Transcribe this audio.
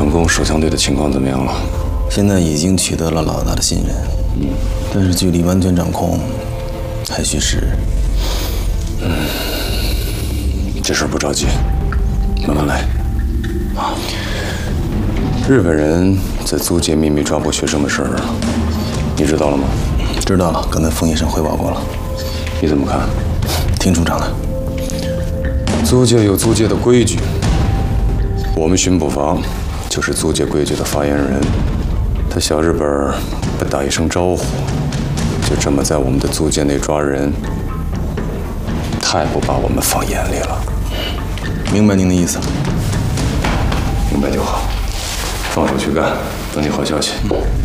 成功手枪队的情况怎么样了？ 现在已经取得了老大的信任，但是距离完全掌控还需时。 这事儿不着急，慢慢来。日本人在租界秘密抓捕学生的事儿，你知道了吗？ 知道了，刚才枫叶生汇报过了。 你怎么看？ 听处长的。 租界有租界的规矩，我们巡捕房就是租界规矩的发言人。他小日本不打一声招呼，就这么在我们的租界内抓人，太不把我们放眼里了。 明白您的意思。 明白就好，放手去干，等你好消息。